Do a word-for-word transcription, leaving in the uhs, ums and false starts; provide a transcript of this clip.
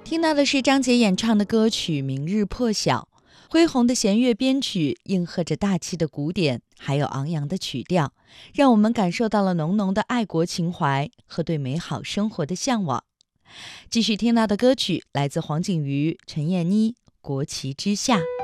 听到的是张杰演唱的歌曲《明日破晓》，恢宏的弦乐编曲应和着大气的鼓点，还有昂扬的曲调，让我们感受到了浓浓的爱国情怀和对美好生活的向往。继续听到的歌曲来自黄景瑜、陈燕妮，《国旗之下》。